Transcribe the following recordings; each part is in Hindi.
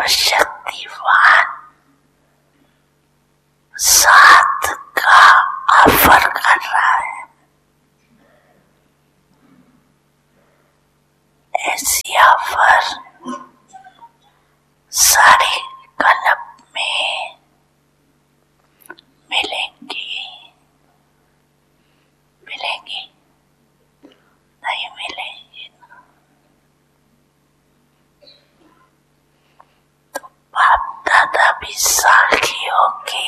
सर्वशक्तिवान साथ का ऑफर कर रहा है। ऐसी ऑफर सारे क्लब में मिलेंगी नहीं मिलेंगी तो बाप दादा भी साखी होके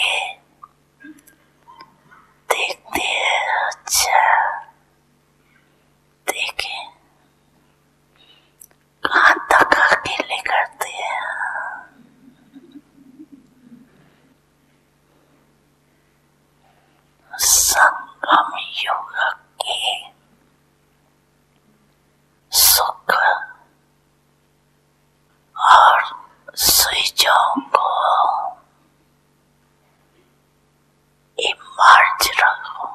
देखते हैं। अच्छा देखे कहाँ तक अकेले करते हैं। संगम युग के सुख और स्विचों को इमर्ज रखो।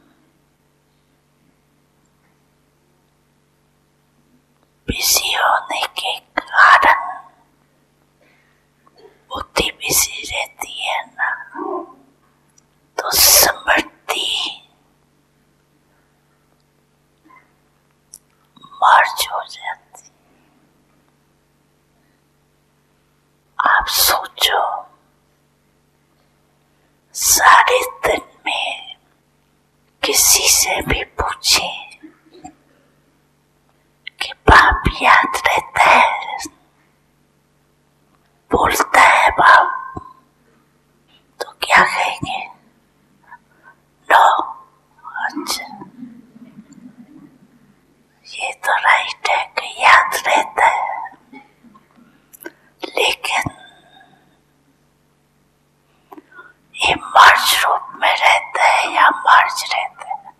बिजी होने के कारण बुद्धि बिजी रहती है ना, तो स्मृति मर्ज हो जाती। आप सोचो सारे दिन में किसी से भी पूछे कि बाप याद रहता है, बोलता है बाप, तो क्या कहेंगे? नो। अच्छा ये तो राइट है कि याद रहता है, लेकिन ये मर्ज रूप में रहता है या मर्ज रहता है?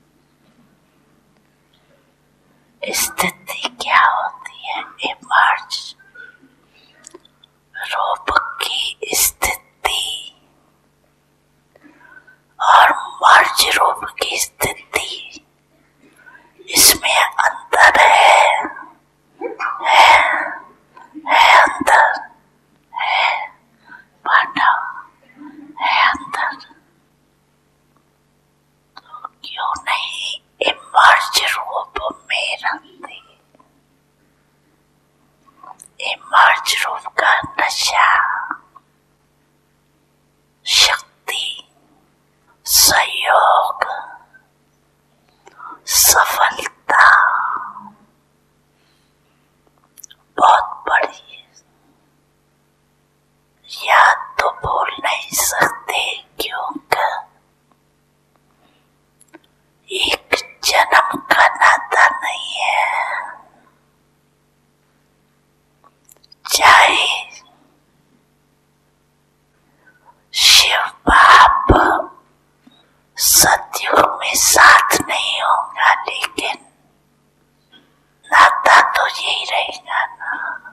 स्थिति क्या होती है? इमर्ज रूप की स्थिति और मर्ज रूप की स्थिति, इसमें अंतर है अंतर है, पांडव है अंतर। तो क्यों नहीं इमर्ज रूप में रखते? इमर्ज रूप का नशा, शक्ति, सहयोग, सफलता बहुत बड़ी है। याद तो भूल नहीं सकते, क्योंकि एक जन्म का नाता नहीं है। चाहे शिव बाप सतयुग में साथ नहीं होगा, लेकिन नाता तो यही रहेगा ना।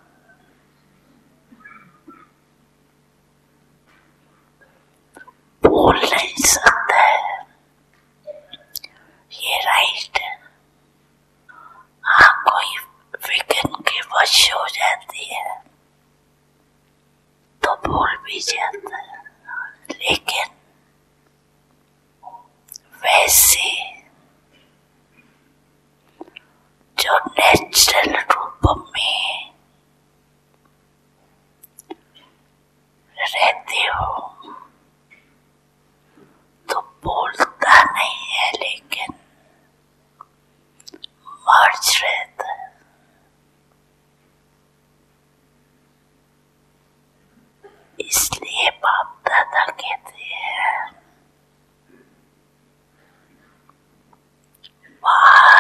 भूल नहीं सकते।